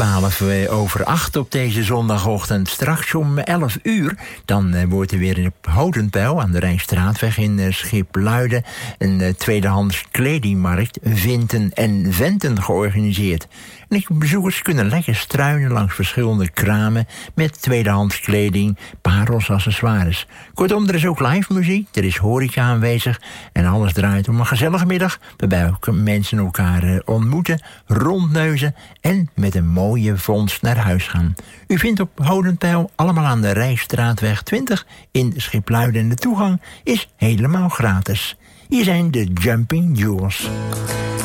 7:12 op deze zondagochtend. Straks om 11 uur, dan wordt er weer op Hodenpijl aan de Rijnstraatweg in Schipluiden een tweedehands kledingmarkt Vinten en Venten georganiseerd. En bezoekers kunnen lekker struinen langs verschillende kramen met tweedehands kleding, parels, accessoires. Kortom, er is ook live muziek, er is horeca aanwezig en alles draait om een gezellige middag waarbij ook mensen elkaar ontmoeten, rondneuzen en met een mooie vondst naar huis gaan. U vindt op Hodenpijl allemaal aan de Rijstraatweg 20 in Schipluiden en de toegang is helemaal gratis. Hier zijn de Jumping Jewels.